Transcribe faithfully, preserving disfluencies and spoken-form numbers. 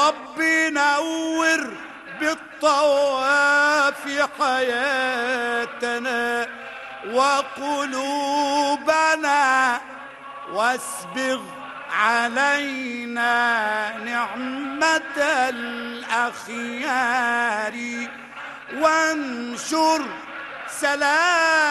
ربي نور بالطواف حياتنا وقلوبنا، واسبغ علينا نعمة الأخيار، وانشر سلام